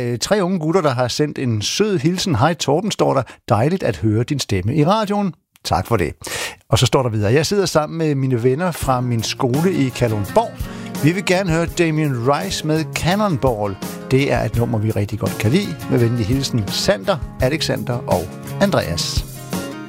3 unge gutter, der har sendt en sød hilsen. Hej Torben, står der. Dejligt at høre din stemme i radioen. Tak for det. Og så står der videre. Jeg sidder sammen med mine venner fra min skole i Kalundborg. Vi vil gerne høre Damien Rice med Cannonball. Det er et nummer, vi rigtig godt kan lide. Med venlig hilsen Sander, Alexander og Andreas.